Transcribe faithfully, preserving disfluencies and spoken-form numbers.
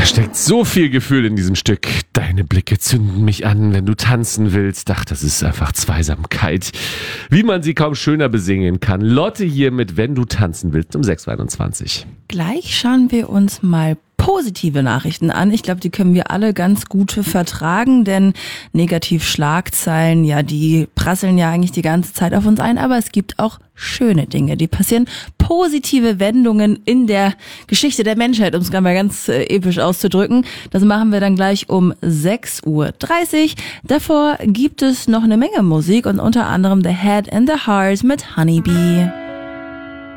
steckt so viel Gefühl in diesem Stück. Deine Blicke zünden mich an, wenn du tanzen willst. Ach, das ist einfach Zweisamkeit. Wie man sie kaum schöner besingen kann. Lotte hier mit Wenn du tanzen willst um sechs Uhr einundzwanzig. Gleich schauen wir uns mal positive Nachrichten an. Ich glaube, die können wir alle ganz gut vertragen, denn Negativ-Schlagzeilen, ja, die prasseln ja eigentlich die ganze Zeit auf uns ein, aber es gibt auch schöne Dinge, die passieren. Positive Wendungen in der Geschichte der Menschheit, um es mal ganz äh, episch auszudrücken. Das machen wir dann gleich um sechs Uhr dreißig. Davor gibt es noch eine Menge Musik und unter anderem The Head and the Heart mit Honeybee.